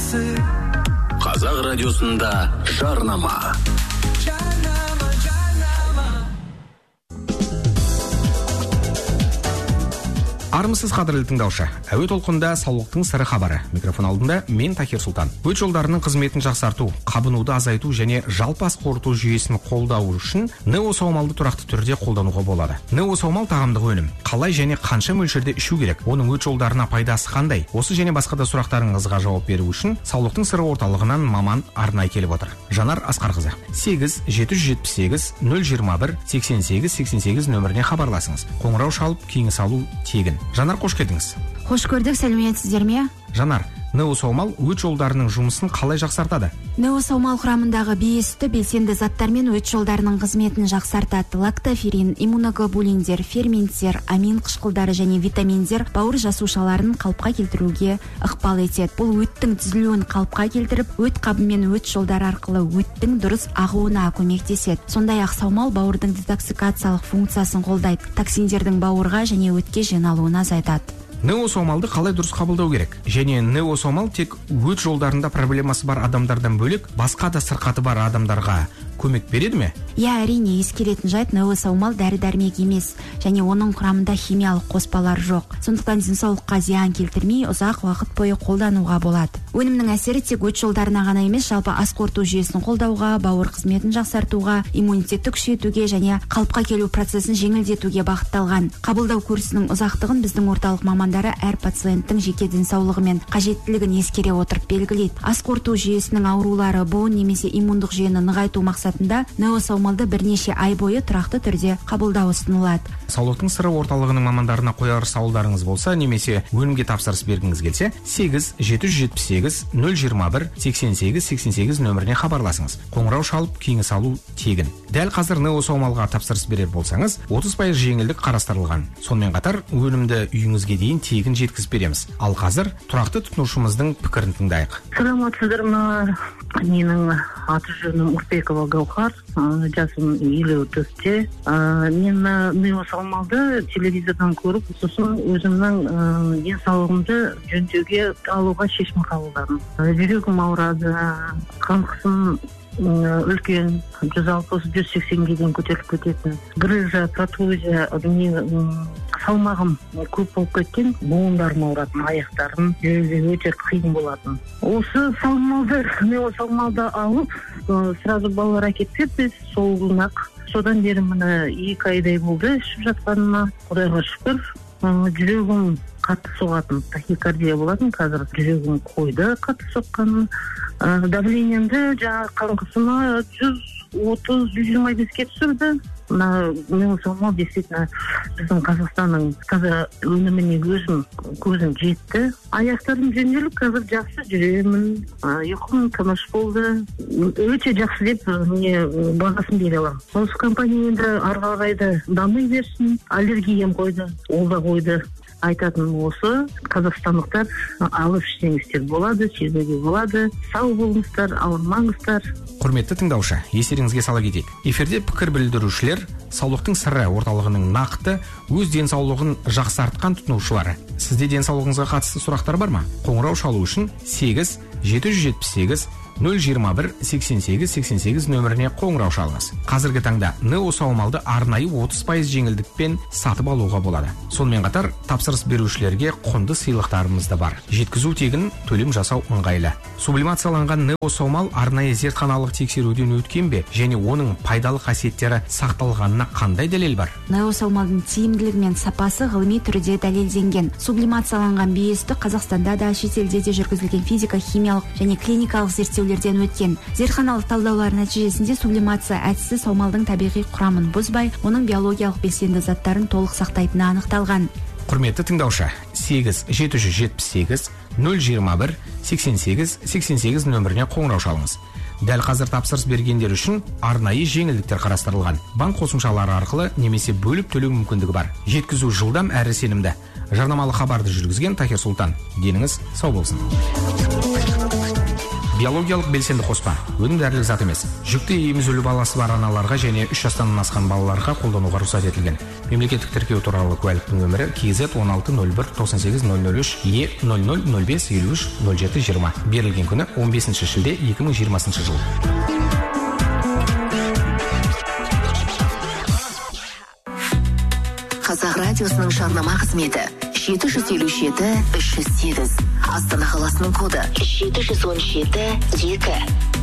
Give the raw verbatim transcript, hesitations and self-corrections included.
жарнамасы. Қазақ радиосында жарнама. Армысыз қадірлі тыңдаушы. Әуе толқында саулықтың сыры хабары. Микрофон алдында мен Тахир Сұлтан. Өт жолдарының қызметін жақсарту, қабынуды азайту және жалпы ас қорыту жүйесін қолдау үшін Нео саумалды тұрақты түрде қолдануға болады. Нео саумал тағамдық өнім. Қалай және қанша мөлшерде ішу керек? Оның өт жолдарына пайдасы қандай? Осы және басқа да сұрақтарыңызға жауап беру үшін саулықтың сыры орталығынан маман арнайы келіп отыр. Жанар Асқарқызы. сегіз жеті жүз жетпіс сегіз нөл жиырма бір сексен сегіз сексен сегіз нөміріне хабарласыңыз. Қоңырау шалып кеңес алу тегін. Жанар, қош келдіңіз. Қош көрдік, сәлеметсіздер ме? Жанар, Нео саумал өт жолдарының жұмысын қалай жақсартады? Нео саумал құрамындағы бейісті белсенді заттармен өт жолдарының қызметін жақсартады. Лактоферин, иммуноглобулиндер, ферменттер, амин қышқылдары және витаминдер бауыр жасушаларын қалыпқа келтіруге ықпал етеді. Бұл өттің түзілуін қалыпқа келтіріп, өт қабы мен өт жолдары арқылы өттің дұрыс ағуына көмектеседі. Сондай-ақ саумал бауырдың детоксикациялық функциясын қолдайды. Токсиндердің бауырға және өтке жиналуын азайтады. Нео саумалды қалай дұрыс қабылдау керек? Және нео саумал тек өт жолдарында проблемасы бар адамдардан бөлек, басқа да сырқаты бар адамдарға көмек береді ме? Иә, әрине, ескеретін жайт, нео саумал дәрі-дәрмек емес, және оның құрамында химиялық қоспалар жоқ. Сондықтан денсаулыққа зиян келтірмей, ұзақ уақыт бойы қолдануға болады. Өнімнің әсері тек өт жолдарына ғана емес, жалпы ас қорыту жүйесін қолдауға, бауыр қызметін жақсартуға, иммунитетті күшейтуге және қалыпқа келу процесін жеңілдетуге бағытталған. Қабылдау курсының ұзақтығын біздің орталық мамандары әр пациенттің жеке денсаулығы мен қажеттілігін ескере отырып белгілейді. Ас қорыту жүйесінің аурулары, буын немесе иммундық жүйені нығайту мақсатында нео саумалды бірнеше ай бойы тұрақты түрде қабылдау ұсынылады. Саулықтың сыры орталығының мамандарына қояр сауалдарыңыз болса, немесе өнімге тапсырыс бергіңіз келсе, сегіз жеті жүз жетпіс сегіз нөл жиырма бір сексен сегіз сексен сегіз нөміріне хабарласыңыз. Қоңырау шалып кеңес алу тегін. Дәл қазір нео саумалға тапсырыс берер болсаңыз, отыз пайыз жеңілдік қарастырылған. Сонымен қатар өнімді үйіңізге дейін тегін жеткізіп береміз. Ал қазір тұрақты тұтынушымыздың пікірін тыңдайық. Саламатсыздар ма? Менің аты жөнім Урпекова Гаухар, жасым елу төртте. Мен нео саумалды телевизордан көріп, сосын өзімнің денсаулығымды жөндеуге алуға шешім қабылдадым. Жүрегім ауырады, қан қысым үлкен, жүз алпыс жүз сексенге дейін көтеріліп кететін. Грыжа, протрузия, салмағым көп болып кеткен, буындарым ауыратын, аяқтарым жүруге өте қиын болатын. Осы саумалды, нео саумалды алып, сразу балалар әкеліп берді, сол күні-ақ. Содан бері міне екі айдай болды ішіп жатқаныма. Құдайға шүкір, жүрегім қатты соғатын, тахикардия болатын, қазір жүрегім қойды қатты соққанын. Давлениемді, жаңа қан қысымы жүз отыз жүз жиырма беске түсірді. Нео саумал действительно біздің Қазақстанның таза өніміне өзім көзім жетті. Аяқтарым жөнделіп, қазір жақсы жүремін, ұйқым тыныш болды. Өте жақсы деп мне бағасын бере аламын. Осы компания енді ары қарай да дамый берсін. Аллергиям қойды, ол да қойды. Айтатын осы, қазақстандықтар алып ішсеңіздер болады, сезуге болады. Сау болыңыздар, ауырмаңыздар. Құрметті тыңдаушы, естеріңізге сала кетейік. Эфирде пікір білдірушілер саулықтың сыры орталығының нақты өз денсаулығын жақсартқан тұтынушылары. Сізде денсаулығыңызға қатысты сұрақтар бар ма? Қоңырау шалу үшін сегіз жеті жүз жетпіс сегіз нөл жиырма бір сексен сегіз сексен сегіз нөміріне қоңырау шалыңыз. Қазіргі таңда нео саумалды арнайы отыз пайыз жеңілдікпен сатып алуға болады. Сонымен қатар тапсырыс берушілерге құнды сыйлықтарымыз да бар. Жеткізу тегін, төлем жасау ыңғайлы. Сублимацияланған нео саумал арнайы зертханалық тексеруден өткен бе, және оның пайдалы қасиеттері сақталғанына қандай дәлел бар? Нео саумалдың тиімділігі мен сапасы ғылыми түрде дәлелденген. Сублимацияланған бейісті Қазақстанда да, шетелде де жүргізілген физика-химиялық және клиникалық зерттеулерден өткен. Зертханалық талдаулар нәтижесінде сублимация әдісі саумалдың табиғи құрамын бұзбай, оның биологиялық белсенді заттарын толық сақтайтыны анықталған. Құрметті тыңдаушы, сегіз жеті жүз жетпіс сегіз нөл жиырма бір сексен сегіз сексен сегіз нөміріне қоңырау шалыңыз. Дәл қазір тапсырыс бергендер үшін арнайы жеңілдіктер қарастырылған. Банк қосымшалары арқылы немесе бөліп төлеу мүмкіндігі бар. Жеткізу жылдам әрі сенімді. Жарнамалық хабарды жүргізген Тахир Сұлтан. Деніңіз сау болсын. биологиялық белсенді қоспа, өнім дәрілік зат емес. Жүкті емізулі баласы бар аналарға және үш жастан асқан балаларға қолдануға рұқсат етілген. Мемлекеттік тіркеу туралы куәліктің нөмірі КЗ он алты нөл бір тоқсан сегіз нөл нөл үш Е нөл нөл нөл бес елу үш нөл жеті жиырма. Берілген күні он бесінші шілде екі мың жиырмасыншы жыл. Қазақ радиосының жарнама қызметі жеті жүз елу жеті үш жүз сегіз. Астана қаласының коды жеті жүз он жеті екі.